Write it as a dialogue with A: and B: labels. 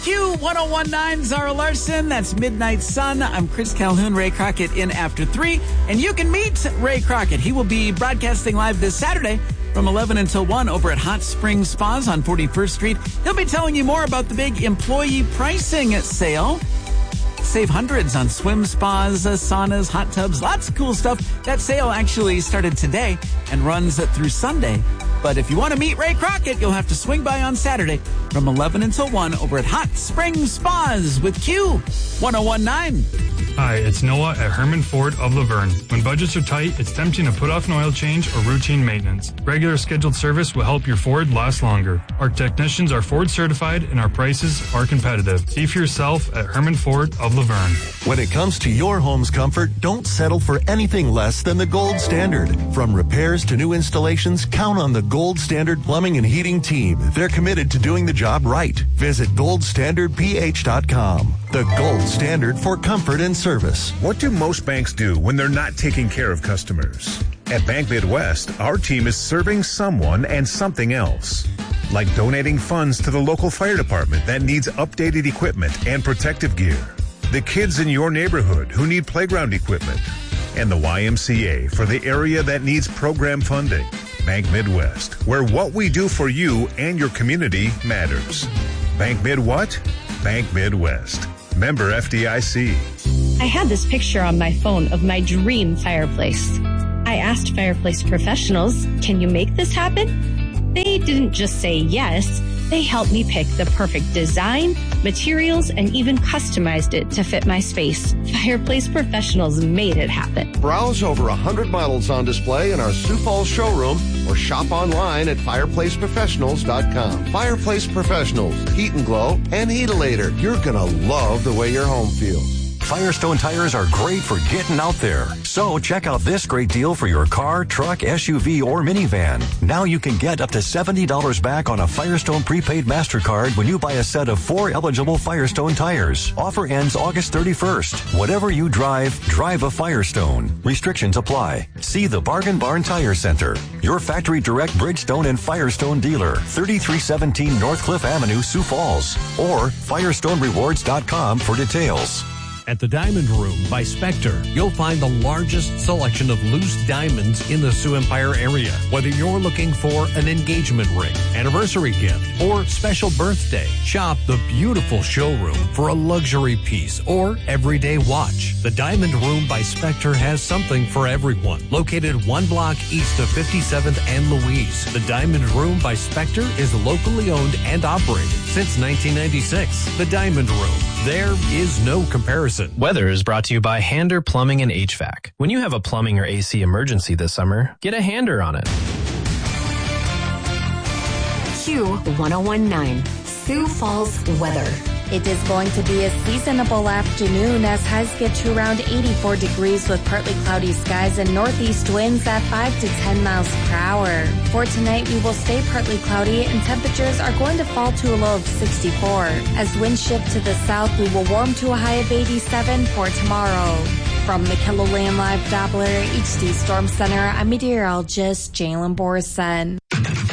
A: Q1019, Zara Larson. That's Midnight Sun. I'm Chris Calhoun, Ray Crockett in After 3. And you can meet Ray Crockett. He will be broadcasting live this Saturday from 11 until 1 over at Hot Springs Spas on 41st Street. He'll be telling you more about the big employee pricing sale. Save hundreds on swim spas, saunas, hot tubs, lots of cool stuff. That sale actually started today and runs through Sunday. But if you want to meet Ray Crockett, you'll have to swing by on Saturday from 11 until 1 over at Hot Springs Spas with Q1019.
B: Hi, it's Noah at Herman Ford of Laverne. When budgets are tight, it's tempting to put off an oil change or routine maintenance. Regular scheduled service will help your Ford last longer. Our technicians are Ford certified and our prices are competitive. See for yourself at Herman Ford of Laverne.
C: When it comes to your home's comfort, don't settle for anything less than the gold standard. From repairs to new installations, count on the Gold Standard Plumbing and Heating team. They're committed to doing the job right. Visit goldstandardph.com. The gold standard for comfort and service.
D: What do most banks do when they're not taking care of customers? At Bank Midwest, our team is serving someone and something else. Like donating funds to the local fire department that needs updated equipment and protective gear. The kids in your neighborhood who need playground equipment. And the YMCA for the area that needs program funding. Bank Midwest, where what we do for you and your community matters. Bank Mid what? Bank Midwest. Member FDIC.
E: I had this picture on my phone of my dream fireplace. I asked fireplace professionals, can you make this happen? They didn't just say yes, they helped me pick the perfect design, materials, and even customized it to fit my space. Fireplace professionals made it happen.
F: Browse over 100 models on display in our Sioux Falls showroom or shop online at fireplaceprofessionals.com. Fireplace Professionals, heat and glow, and Heatilator. You're going to love the way your home feels.
C: Firestone tires are great for getting out there. So check out this great deal for your car, truck, SUV, or minivan. Now you can get up to $70 back on a Firestone prepaid MasterCard when you buy a set of 4 eligible Firestone tires. Offer ends August 31st. Whatever you drive, drive a Firestone. Restrictions apply. See the Bargain Barn Tire Center, your factory direct Bridgestone and Firestone dealer, 3317 North Cliff Avenue, Sioux Falls, or FirestoneRewards.com for details.
G: At the Diamond Room by Spectre, you'll find the largest selection of loose diamonds in the Sioux Empire area. Whether you're looking for an engagement ring, anniversary gift, or special birthday, shop the beautiful showroom for a luxury piece or everyday watch. The Diamond Room by Spectre has something for everyone. Located 1 block east of 57th and Louise, the Diamond Room by Spectre is locally owned and operated since 1996. The Diamond Room. There is no comparison.
H: Weather is brought to you by Hander Plumbing and HVAC. When you have a plumbing or AC emergency this summer, get a Hander on it.
I: Q1019, Sioux Falls weather. It is going to be a seasonable afternoon as highs get to around 84 degrees with partly cloudy skies and northeast winds at 5 to 10 miles per hour. For tonight, we will stay partly cloudy and temperatures are going to fall to a low of 64. As winds shift to the south, we will warm to a high of 87 for tomorrow. From the KELOLAND Live Doppler HD Storm Center, I'm meteorologist Jalen Borson.